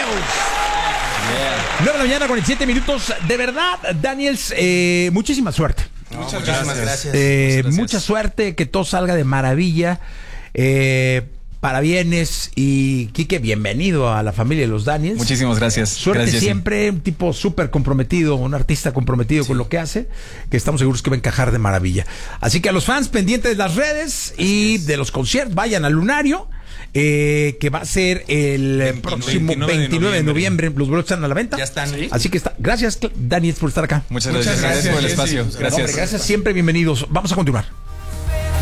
9 de la mañana, 47 minutos. De verdad, Daniels, muchísima suerte. Muchas gracias. Mucha suerte, que todo salga de maravilla. Parabienes. Y Quique, bienvenido a la familia de los Daniels. Muchísimas gracias. Suerte gracias, siempre, un tipo súper comprometido, un artista comprometido con lo que hace, que estamos seguros que va a encajar de maravilla. Así que a los fans pendientes de las redes y de los conciertos, vayan al Lunario, que va a ser el próximo 29 de noviembre. Los boletos están a la venta. Ya están. ¿Sí? Así que está. Gracias, Daniels, por estar acá. Muchas gracias. Gracias por el espacio. Gracias. Gracias, siempre bienvenidos. Vamos a continuar.